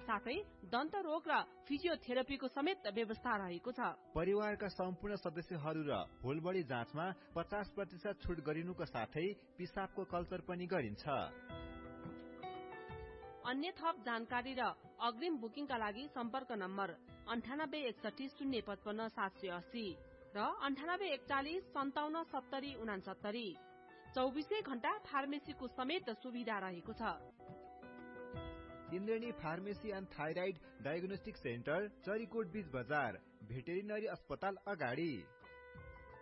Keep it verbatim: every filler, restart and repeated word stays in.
साथै दन्त रोग र फिजियोथेरापीको समेत व्यवस्था रहेको छ। परिवारका सम्पूर्ण सदस्यहरू र होलबडी जाँचमा पचास प्रतिशत छुट गरिनुको साथै पिसाबको कल्चर पनि गरिन्छ। अन्य थप जानकारी र अग्रिम बुकिङका लागि सम्पर्क नम्बर अन्ठानब्बे एकसठी शून्य पचपन्न सात सय अस्सी र अन्ठानब्बे एकचालिस सन्ताउन्न सत्तरी उनासत्तरी। चौबिसै घण्टा फार्मेसीको समेत सुविधा रहेको छ। इन्द्रेणी pharmacy and thyroid diagnostic centre, Charikot बीच बजार, भेटेरिनरी अस्पताल अगाडि।